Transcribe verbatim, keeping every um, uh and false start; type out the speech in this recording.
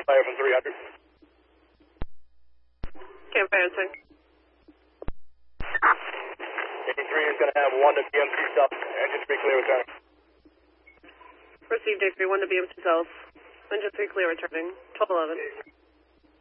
fire from three hundred. Campfire answering. eighty-three is going to have one to B M C south. Engine three clear returning. Received A three, one to B M C south. Engine three clear returning. twelve eleven.